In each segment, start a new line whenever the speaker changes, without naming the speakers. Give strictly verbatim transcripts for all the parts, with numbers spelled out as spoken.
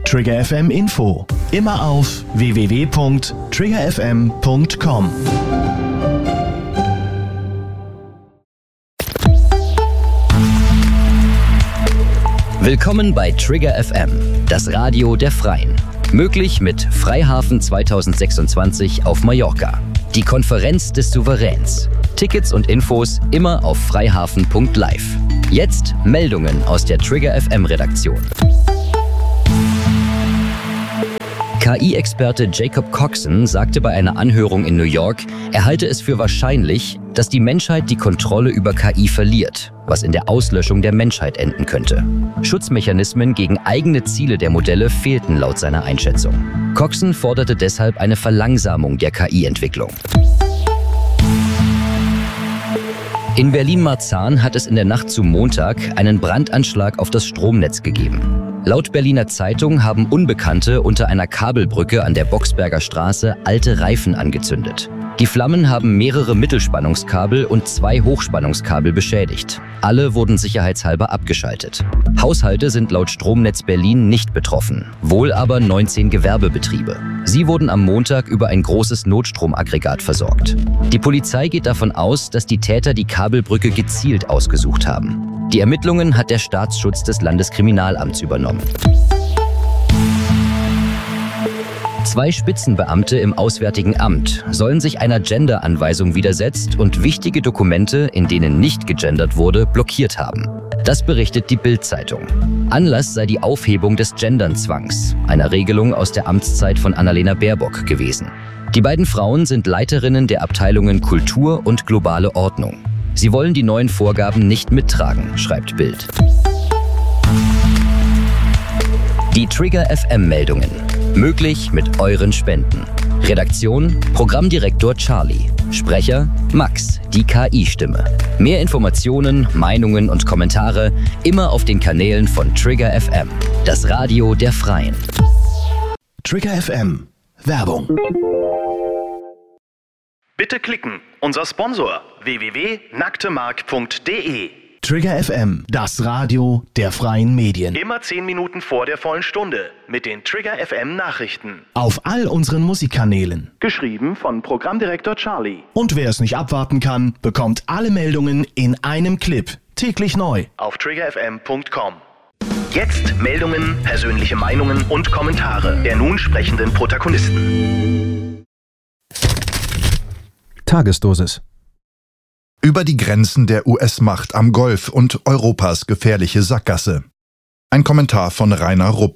Trigger F M Info. Immer auf w w w punkt trigger f m punkt com.
Willkommen bei Trigger F M, das Radio der Freien. Möglich mit Freihafen zweitausendsechsundzwanzig auf Mallorca. Die Konferenz des Souveräns. Tickets und Infos immer auf freihafen punkt live. Jetzt Meldungen aus der Trigger F M Redaktion. K I-Experte Jacob Coxon sagte bei einer Anhörung in New York, er halte es für wahrscheinlich, dass die Menschheit die Kontrolle über K I verliert, was in der Auslöschung der Menschheit enden könnte. Schutzmechanismen gegen eigene Ziele der Modelle fehlten laut seiner Einschätzung. Coxon forderte deshalb eine Verlangsamung der K I-Entwicklung. In Berlin-Marzahn hat es in der Nacht zu Montag einen Brandanschlag auf das Stromnetz gegeben. Laut Berliner Zeitung haben Unbekannte unter einer Kabelbrücke an der Boxberger Straße alte Reifen angezündet. Die Flammen haben mehrere Mittelspannungskabel und zwei Hochspannungskabel beschädigt. Alle wurden sicherheitshalber abgeschaltet. Haushalte sind laut Stromnetz Berlin nicht betroffen, wohl aber neunzehn Gewerbebetriebe. Sie wurden am Montag über ein großes Notstromaggregat versorgt. Die Polizei geht davon aus, dass die Täter die Kabelbrücke gezielt ausgesucht haben. Die Ermittlungen hat der Staatsschutz des Landeskriminalamts übernommen. Zwei Spitzenbeamte im Auswärtigen Amt sollen sich einer Gender-Anweisung widersetzt und wichtige Dokumente, in denen nicht gegendert wurde, blockiert haben. Das berichtet die Bild-Zeitung. Anlass sei die Aufhebung des Gendernzwangs, einer Regelung aus der Amtszeit von Annalena Baerbock gewesen. Die beiden Frauen sind Leiterinnen der Abteilungen Kultur und globale Ordnung. Sie wollen die neuen Vorgaben nicht mittragen, schreibt Bild. Die Trigger F M-Meldungen. Möglich mit euren Spenden. Redaktion: Programmdirektor Charlie. Sprecher: Max, die K I-Stimme. Mehr Informationen, Meinungen und Kommentare immer auf den Kanälen von Trigger F M, das Radio der Freien.
Trigger F M. Werbung.
Bitte klicken. Unser Sponsor w w w punkt nacktemark punkt d e.
Trigger F M, das Radio der freien Medien.
Immer zehn Minuten vor der vollen Stunde mit den Trigger F M Nachrichten.
Auf all unseren Musikkanälen.
Geschrieben von Programmdirektor Charlie.
Und wer es nicht abwarten kann, bekommt alle Meldungen in einem Clip. Täglich neu.
Auf trigger f m punkt com. Jetzt Meldungen, persönliche Meinungen und Kommentare der nun sprechenden Protagonisten.
Tagesdosis.
Über die Grenzen der U S-Macht am Golf und Europas gefährliche Sackgasse. Ein Kommentar von Rainer Rupp.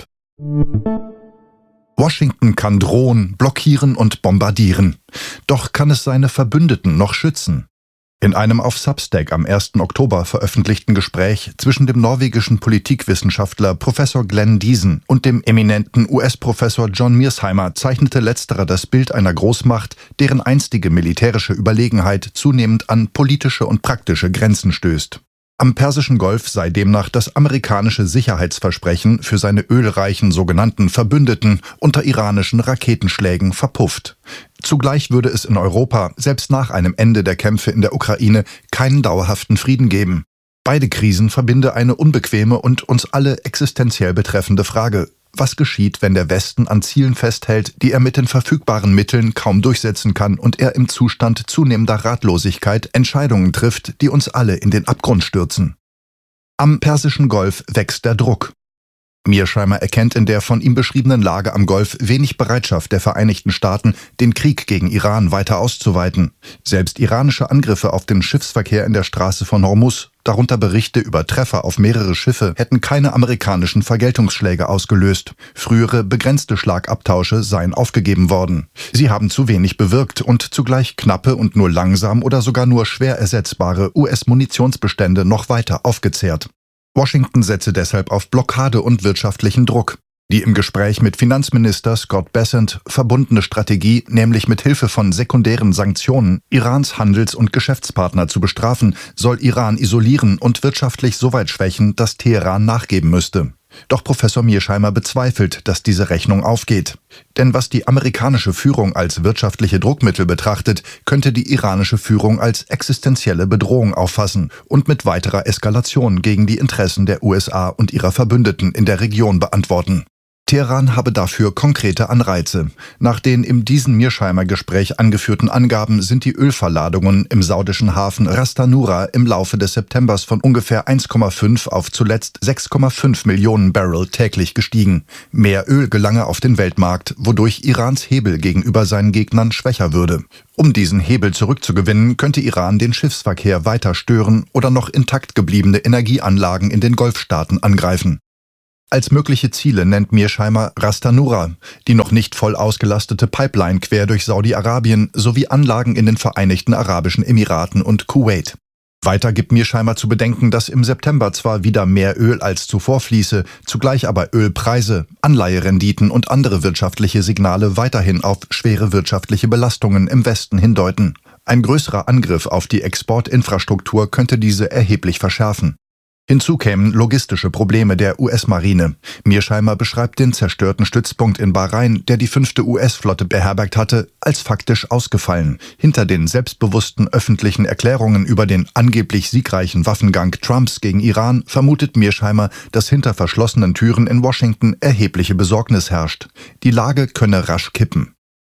Washington kann drohen, blockieren und bombardieren. Doch kann es seine Verbündeten noch schützen? In einem auf Substack am ersten Oktober veröffentlichten Gespräch zwischen dem norwegischen Politikwissenschaftler Professor Glenn Diesen und dem eminenten U S-Professor John Mearsheimer zeichnete letzterer das Bild einer Großmacht, deren einstige militärische Überlegenheit zunehmend an politische und praktische Grenzen stößt. Am Persischen Golf sei demnach das amerikanische Sicherheitsversprechen für seine ölreichen sogenannten Verbündeten unter iranischen Raketenschlägen verpufft. Zugleich würde es in Europa, selbst nach einem Ende der Kämpfe in der Ukraine, keinen dauerhaften Frieden geben. Beide Krisen verbinde eine unbequeme und uns alle existenziell betreffende Frage: Was geschieht, wenn der Westen an Zielen festhält, die er mit den verfügbaren Mitteln kaum durchsetzen kann und er im Zustand zunehmender Ratlosigkeit Entscheidungen trifft, die uns alle in den Abgrund stürzen? Am Persischen Golf wächst der Druck. Mearsheimer erkennt in der von ihm beschriebenen Lage am Golf wenig Bereitschaft der Vereinigten Staaten, den Krieg gegen Iran weiter auszuweiten. Selbst iranische Angriffe auf den Schiffsverkehr in der Straße von Hormuz, darunter Berichte über Treffer auf mehrere Schiffe, hätten keine amerikanischen Vergeltungsschläge ausgelöst. Frühere begrenzte Schlagabtausche seien aufgegeben worden. Sie haben zu wenig bewirkt und zugleich knappe und nur langsam oder sogar nur schwer ersetzbare U S-Munitionsbestände noch weiter aufgezehrt. Washington setze deshalb auf Blockade und wirtschaftlichen Druck. Die im Gespräch mit Finanzminister Scott Bessent verbundene Strategie, nämlich mit Hilfe von sekundären Sanktionen Irans Handels- und Geschäftspartner zu bestrafen, soll Iran isolieren und wirtschaftlich so weit schwächen, dass Teheran nachgeben müsste. Doch Professor Mearsheimer bezweifelt, dass diese Rechnung aufgeht. Denn was die amerikanische Führung als wirtschaftliche Druckmittel betrachtet, könnte die iranische Führung als existenzielle Bedrohung auffassen und mit weiterer Eskalation gegen die Interessen der U S A und ihrer Verbündeten in der Region beantworten. Teheran habe dafür konkrete Anreize. Nach den im Diesen-Mearsheimer-Gespräch angeführten Angaben sind die Ölverladungen im saudischen Hafen Ras Tanura im Laufe des Septembers von ungefähr eins Komma fünf auf zuletzt sechs Komma fünf Millionen Barrel täglich gestiegen. Mehr Öl gelange auf den Weltmarkt, wodurch Irans Hebel gegenüber seinen Gegnern schwächer würde. Um diesen Hebel zurückzugewinnen, könnte Iran den Schiffsverkehr weiter stören oder noch intakt gebliebene Energieanlagen in den Golfstaaten angreifen. Als mögliche Ziele nennt Mearsheimer Ras Tanura, die noch nicht voll ausgelastete Pipeline quer durch Saudi-Arabien sowie Anlagen in den Vereinigten Arabischen Emiraten und Kuwait. Weiter gibt Mearsheimer zu bedenken, dass im September zwar wieder mehr Öl als zuvor fließe, zugleich aber Ölpreise, Anleiherenditen und andere wirtschaftliche Signale weiterhin auf schwere wirtschaftliche Belastungen im Westen hindeuten. Ein größerer Angriff auf die Exportinfrastruktur könnte diese erheblich verschärfen. Hinzu kämen logistische Probleme der U S-Marine. Mearsheimer beschreibt den zerstörten Stützpunkt in Bahrain, der die fünfte U S-Flotte beherbergt hatte, als faktisch ausgefallen. Hinter den selbstbewussten öffentlichen Erklärungen über den angeblich siegreichen Waffengang Trumps gegen Iran vermutet Mearsheimer, dass hinter verschlossenen Türen in Washington erhebliche Besorgnis herrscht. Die Lage könne rasch kippen.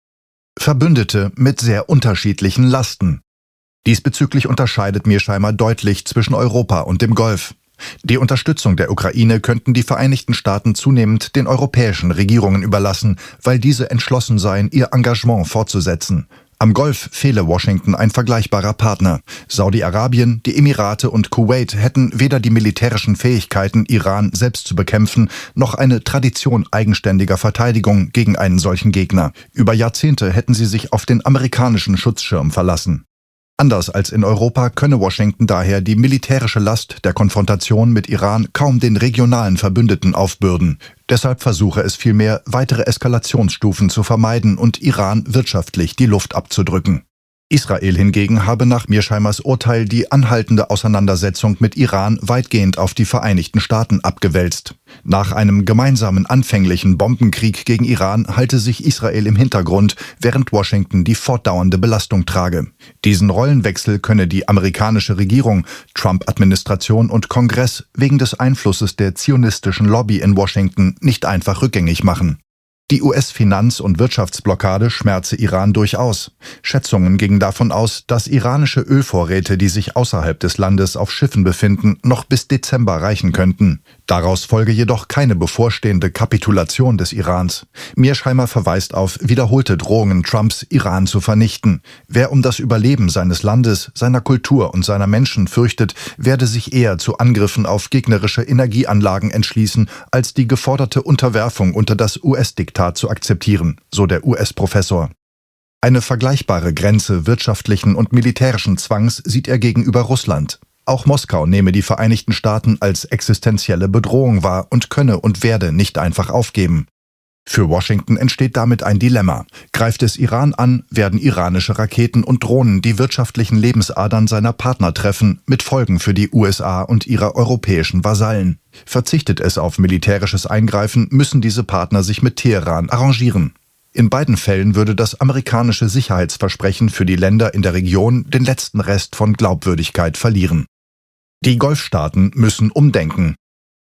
Verbündete mit sehr unterschiedlichen Lasten. Diesbezüglich unterscheidet Mearsheimer deutlich zwischen Europa und dem Golf. Die Unterstützung der Ukraine könnten die Vereinigten Staaten zunehmend den europäischen Regierungen überlassen, weil diese entschlossen seien, ihr Engagement fortzusetzen. Am Golf fehle Washington ein vergleichbarer Partner. Saudi-Arabien, die Emirate und Kuwait hätten weder die militärischen Fähigkeiten, Iran selbst zu bekämpfen, noch eine Tradition eigenständiger Verteidigung gegen einen solchen Gegner. Über Jahrzehnte hätten sie sich auf den amerikanischen Schutzschirm verlassen. Anders als in Europa könne Washington daher die militärische Last der Konfrontation mit Iran kaum den regionalen Verbündeten aufbürden. Deshalb versuche es vielmehr, weitere Eskalationsstufen zu vermeiden und Iran wirtschaftlich die Luft abzudrücken. Israel hingegen habe nach Mearsheimers Urteil die anhaltende Auseinandersetzung mit Iran weitgehend auf die Vereinigten Staaten abgewälzt. Nach einem gemeinsamen anfänglichen Bombenkrieg gegen Iran halte sich Israel im Hintergrund, während Washington die fortdauernde Belastung trage. Diesen Rollenwechsel könne die amerikanische Regierung, Trump-Administration und Kongress wegen des Einflusses der zionistischen Lobby in Washington nicht einfach rückgängig machen. Die U S-Finanz- und Wirtschaftsblockade schmerze Iran durchaus. Schätzungen gingen davon aus, dass iranische Ölvorräte, die sich außerhalb des Landes auf Schiffen befinden, noch bis Dezember reichen könnten. Daraus folge jedoch keine bevorstehende Kapitulation des Irans. Mearsheimer verweist auf wiederholte Drohungen Trumps, Iran zu vernichten. Wer um das Überleben seines Landes, seiner Kultur und seiner Menschen fürchtet, werde sich eher zu Angriffen auf gegnerische Energieanlagen entschließen, als die geforderte Unterwerfung unter das U S-Diktat zu akzeptieren, so der U S-Professor. Eine vergleichbare Grenze wirtschaftlichen und militärischen Zwangs sieht er gegenüber Russland. Auch Moskau nehme die Vereinigten Staaten als existenzielle Bedrohung wahr und könne und werde nicht einfach aufgeben. Für Washington entsteht damit ein Dilemma. Greift es Iran an, werden iranische Raketen und Drohnen die wirtschaftlichen Lebensadern seiner Partner treffen, mit Folgen für die U S A und ihre europäischen Vasallen. Verzichtet es auf militärisches Eingreifen, müssen diese Partner sich mit Teheran arrangieren. In beiden Fällen würde das amerikanische Sicherheitsversprechen für die Länder in der Region den letzten Rest von Glaubwürdigkeit verlieren. Die Golfstaaten müssen umdenken.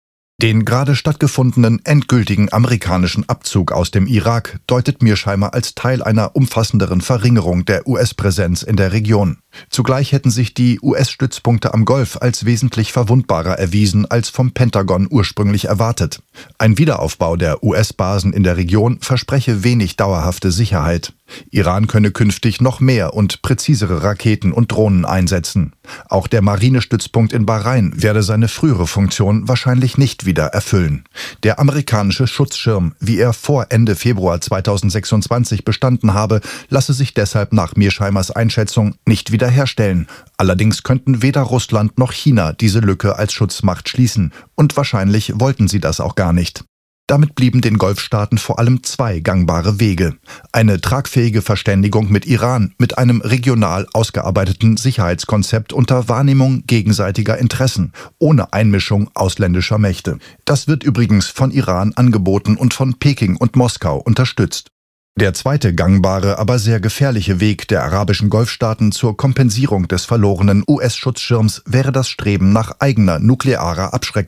Den gerade stattgefundenen endgültigen amerikanischen Abzug aus dem Irak deutet Mearsheimer als Teil einer umfassenderen Verringerung der U S-Präsenz in der Region. Zugleich hätten sich die U S-Stützpunkte am Golf als wesentlich verwundbarer erwiesen als vom Pentagon ursprünglich erwartet. Ein Wiederaufbau der U S-Basen in der Region verspreche wenig dauerhafte Sicherheit. Iran könne künftig noch mehr und präzisere Raketen und Drohnen einsetzen. Auch der Marinestützpunkt in Bahrain werde seine frühere Funktion wahrscheinlich nicht wieder erfüllen. Der amerikanische Schutzschirm, wie er vor Ende Februar zweitausendsechsundzwanzig bestanden habe, lasse sich deshalb nach Mearsheimers Einschätzung nicht wiederherstellen. Allerdings könnten weder Russland noch China diese Lücke als Schutzmacht schließen, und wahrscheinlich wollten sie das auch gar nicht. Damit blieben den Golfstaaten vor allem zwei gangbare Wege. Eine tragfähige Verständigung mit Iran mit einem regional ausgearbeiteten Sicherheitskonzept unter Wahrnehmung gegenseitiger Interessen, ohne Einmischung ausländischer Mächte. Das wird übrigens von Iran angeboten und von Peking und Moskau unterstützt. Der zweite gangbare, aber sehr gefährliche Weg der arabischen Golfstaaten zur Kompensierung des verlorenen U S-Schutzschirms wäre das Streben nach eigener nuklearer Abschreckung.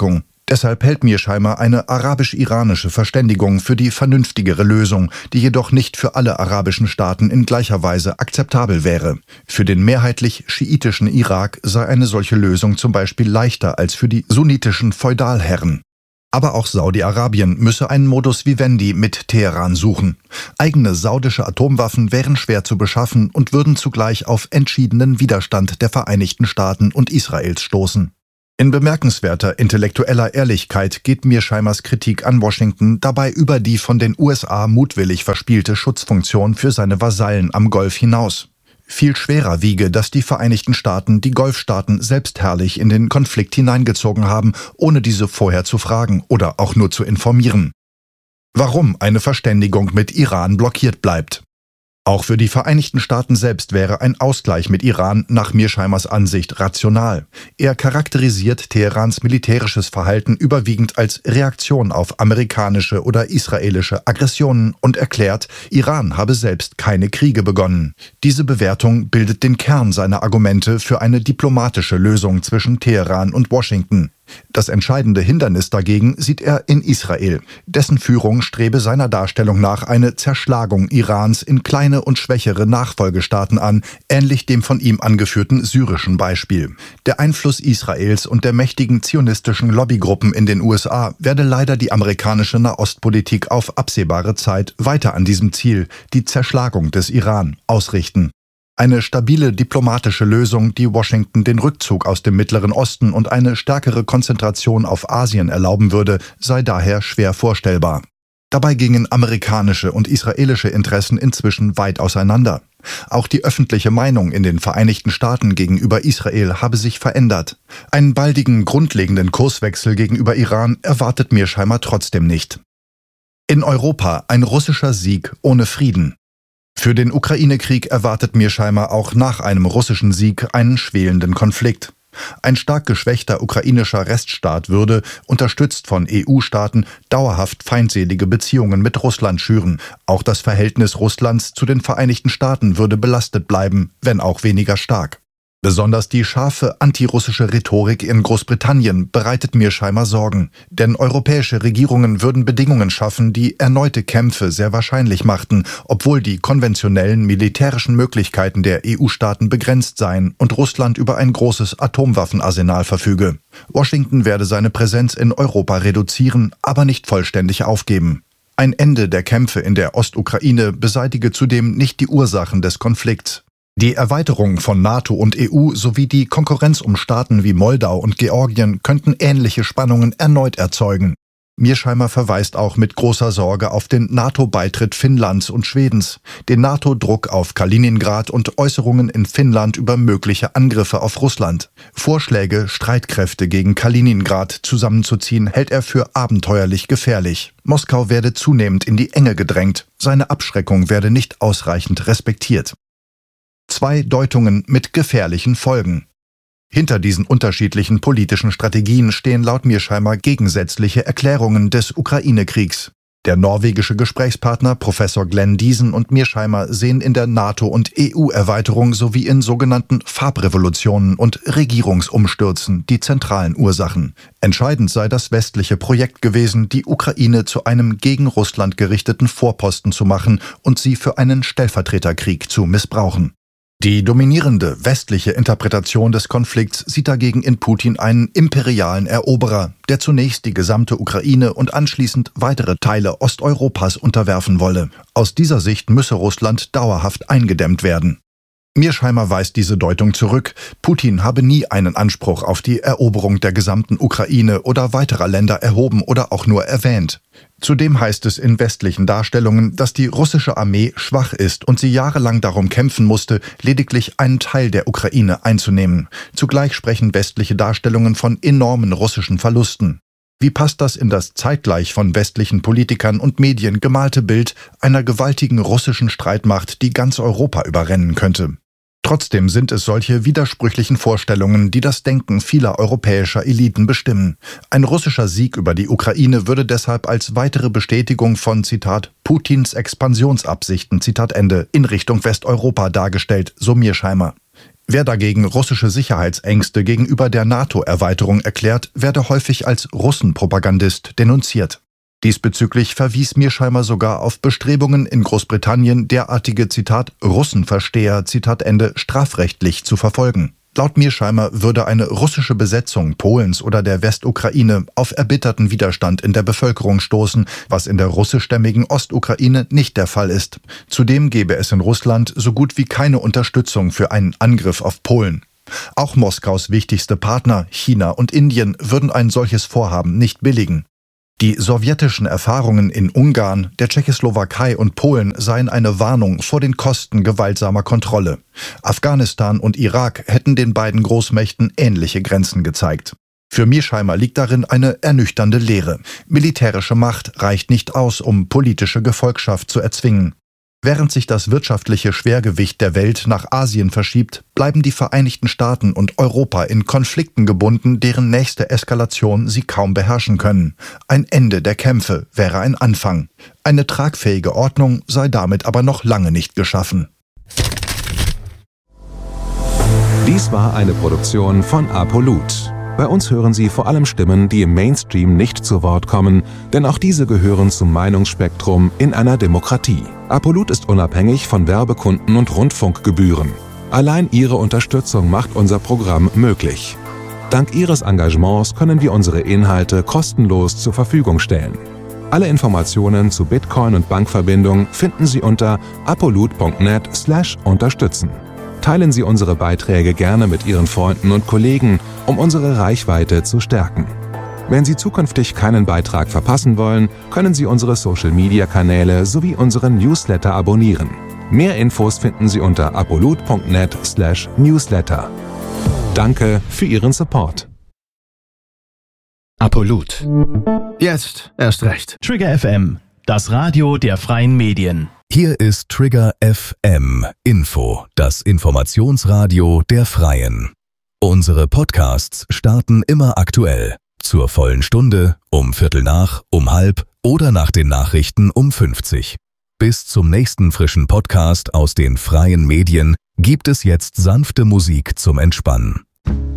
Deshalb hält Mearsheimer eine arabisch-iranische Verständigung für die vernünftigere Lösung, die jedoch nicht für alle arabischen Staaten in gleicher Weise akzeptabel wäre. Für den mehrheitlich schiitischen Irak sei eine solche Lösung zum Beispiel leichter als für die sunnitischen Feudalherren. Aber auch Saudi-Arabien müsse einen Modus vivendi mit Teheran suchen. Eigene saudische Atomwaffen wären schwer zu beschaffen und würden zugleich auf entschiedenen Widerstand der Vereinigten Staaten und Israels stoßen. In bemerkenswerter intellektueller Ehrlichkeit geht Mearsheimers Kritik an Washington dabei über die von den U S A mutwillig verspielte Schutzfunktion für seine Vasallen am Golf hinaus. Viel schwerer wiege, dass die Vereinigten Staaten die Golfstaaten selbstherrlich in den Konflikt hineingezogen haben, ohne diese vorher zu fragen oder auch nur zu informieren. Warum eine Verständigung mit Iran blockiert bleibt. Auch für die Vereinigten Staaten selbst wäre ein Ausgleich mit Iran nach Mearsheimers Ansicht rational. Er charakterisiert Teherans militärisches Verhalten überwiegend als Reaktion auf amerikanische oder israelische Aggressionen und erklärt, Iran habe selbst keine Kriege begonnen. Diese Bewertung bildet den Kern seiner Argumente für eine diplomatische Lösung zwischen Teheran und Washington. Das entscheidende Hindernis dagegen sieht er in Israel. Dessen Führung strebe seiner Darstellung nach eine Zerschlagung Irans in kleine und schwächere Nachfolgestaaten an, ähnlich dem von ihm angeführten syrischen Beispiel. Der Einfluss Israels und der mächtigen zionistischen Lobbygruppen in den U S A werde leider die amerikanische Nahostpolitik auf absehbare Zeit weiter an diesem Ziel, die Zerschlagung des Iran, ausrichten. Eine stabile diplomatische Lösung, die Washington den Rückzug aus dem Mittleren Osten und eine stärkere Konzentration auf Asien erlauben würde, sei daher schwer vorstellbar. Dabei gingen amerikanische und israelische Interessen inzwischen weit auseinander. Auch die öffentliche Meinung in den Vereinigten Staaten gegenüber Israel habe sich verändert. Einen baldigen, grundlegenden Kurswechsel gegenüber Iran erwartet Mearsheimer trotzdem nicht. In Europa ein russischer Sieg ohne Frieden. Für den Ukraine-Krieg erwartet Mearsheimer auch nach einem russischen Sieg einen schwelenden Konflikt. Ein stark geschwächter ukrainischer Reststaat würde, unterstützt von E U-Staaten, dauerhaft feindselige Beziehungen mit Russland schüren. Auch das Verhältnis Russlands zu den Vereinigten Staaten würde belastet bleiben, wenn auch weniger stark. Besonders die scharfe antirussische Rhetorik in Großbritannien bereitet Mearsheimer Sorgen, denn europäische Regierungen würden Bedingungen schaffen, die erneute Kämpfe sehr wahrscheinlich machten, obwohl die konventionellen militärischen Möglichkeiten der E U-Staaten begrenzt seien und Russland über ein großes Atomwaffenarsenal verfüge. Washington werde seine Präsenz in Europa reduzieren, aber nicht vollständig aufgeben. Ein Ende der Kämpfe in der Ostukraine beseitige zudem nicht die Ursachen des Konflikts. Die Erweiterung von NATO und E U sowie die Konkurrenz um Staaten wie Moldau und Georgien könnten ähnliche Spannungen erneut erzeugen. Mearsheimer verweist auch mit großer Sorge auf den NATO-Beitritt Finnlands und Schwedens, den NATO-Druck auf Kaliningrad und Äußerungen in Finnland über mögliche Angriffe auf Russland. Vorschläge, Streitkräfte gegen Kaliningrad zusammenzuziehen, hält er für abenteuerlich gefährlich. Moskau werde zunehmend in die Enge gedrängt, seine Abschreckung werde nicht ausreichend respektiert. Zwei Deutungen mit gefährlichen Folgen. Hinter diesen unterschiedlichen politischen Strategien stehen laut Mearsheimer gegensätzliche Erklärungen des Ukraine-Kriegs. Der norwegische Gesprächspartner Professor Glenn Diesen und Mearsheimer sehen in der NATO- und E U-Erweiterung sowie in sogenannten Farbrevolutionen und Regierungsumstürzen die zentralen Ursachen. Entscheidend sei das westliche Projekt gewesen, die Ukraine zu einem gegen Russland gerichteten Vorposten zu machen und sie für einen Stellvertreterkrieg zu missbrauchen. Die dominierende westliche Interpretation des Konflikts sieht dagegen in Putin einen imperialen Eroberer, der zunächst die gesamte Ukraine und anschließend weitere Teile Osteuropas unterwerfen wolle. Aus dieser Sicht müsse Russland dauerhaft eingedämmt werden. Mearsheimer weist diese Deutung zurück. Putin habe nie einen Anspruch auf die Eroberung der gesamten Ukraine oder weiterer Länder erhoben oder auch nur erwähnt. Zudem heißt es in westlichen Darstellungen, dass die russische Armee schwach ist und sie jahrelang darum kämpfen musste, lediglich einen Teil der Ukraine einzunehmen. Zugleich sprechen westliche Darstellungen von enormen russischen Verlusten. Wie passt das in das zeitgleich von westlichen Politikern und Medien gemalte Bild einer gewaltigen russischen Streitmacht, die ganz Europa überrennen könnte? Trotzdem sind es solche widersprüchlichen Vorstellungen, die das Denken vieler europäischer Eliten bestimmen. Ein russischer Sieg über die Ukraine würde deshalb als weitere Bestätigung von, Zitat, Putins Expansionsabsichten, Zitat Ende, in Richtung Westeuropa dargestellt, so Mearsheimer. Wer dagegen russische Sicherheitsängste gegenüber der NATO-Erweiterung erklärt, werde häufig als Russenpropagandist denunziert. Diesbezüglich verwies Mearsheimer sogar auf Bestrebungen in Großbritannien, derartige, Zitat, Russenversteher, Zitat Ende, strafrechtlich zu verfolgen. Laut Mearsheimer würde eine russische Besetzung Polens oder der Westukraine auf erbitterten Widerstand in der Bevölkerung stoßen, was in der russischstämmigen Ostukraine nicht der Fall ist. Zudem gäbe es in Russland so gut wie keine Unterstützung für einen Angriff auf Polen. Auch Moskaus wichtigste Partner, China und Indien, würden ein solches Vorhaben nicht billigen. Die sowjetischen Erfahrungen in Ungarn, der Tschechoslowakei und Polen seien eine Warnung vor den Kosten gewaltsamer Kontrolle. Afghanistan und Irak hätten den beiden Großmächten ähnliche Grenzen gezeigt. Für Mearsheimer liegt darin eine ernüchternde Lehre. Militärische Macht reicht nicht aus, um politische Gefolgschaft zu erzwingen. Während sich das wirtschaftliche Schwergewicht der Welt nach Asien verschiebt, bleiben die Vereinigten Staaten und Europa in Konflikten gebunden, deren nächste Eskalation sie kaum beherrschen können. Ein Ende der Kämpfe wäre ein Anfang. Eine tragfähige Ordnung sei damit aber noch lange nicht geschaffen.
Dies war eine Produktion von Apolut. Bei uns hören Sie vor allem Stimmen, die im Mainstream nicht zu Wort kommen, denn auch diese gehören zum Meinungsspektrum in einer Demokratie. Apolut ist unabhängig von Werbekunden und Rundfunkgebühren. Allein Ihre Unterstützung macht unser Programm möglich. Dank Ihres Engagements können wir unsere Inhalte kostenlos zur Verfügung stellen. Alle Informationen zu Bitcoin und Bankverbindung finden Sie unter apolut punkt net slash unterstützen. Teilen Sie unsere Beiträge gerne mit Ihren Freunden und Kollegen, um unsere Reichweite zu stärken. Wenn Sie zukünftig keinen Beitrag verpassen wollen, können Sie unsere Social-Media-Kanäle sowie unseren Newsletter abonnieren. Mehr Infos finden Sie unter apolut punkt net slash newsletter. Danke für Ihren Support.
Apolut.
Jetzt erst recht.
Trigger F M, das Radio der freien Medien.
Hier ist Trigger F M Info, das Informationsradio der Freien. Unsere Podcasts starten immer aktuell. Zur vollen Stunde, um Viertel nach, um halb oder nach den Nachrichten um fünfzig. Bis zum nächsten frischen Podcast aus den freien Medien gibt es jetzt sanfte Musik zum Entspannen.